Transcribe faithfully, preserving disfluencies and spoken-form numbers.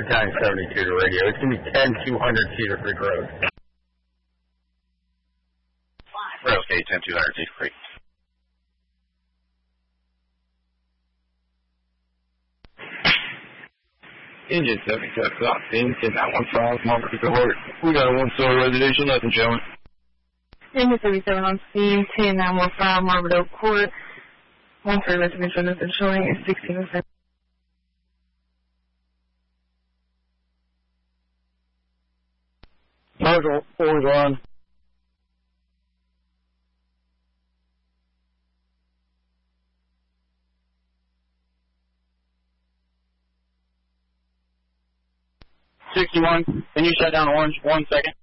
Battalion seventy-two to radio. It's going to be ten two hundred Cedar Creek Road. Railsgate ten two hundred Cedar Creek. Engine seventy-seven, locked in, ten nine one five, Margaret to Cohort. We got a one-star reservation, nothing showing. Engine seventy-seven on scene, ten nine one five, Margaret Court. One-star reservation, nothing showing, is sixteen oh seven. Margaret, forward on. sixty-one, can you shut down Orange? One second.